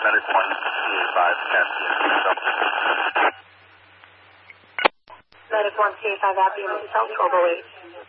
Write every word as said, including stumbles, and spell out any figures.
Medic one P A five, Caspian. Medic one P A five, Appian, South twelve oh eight.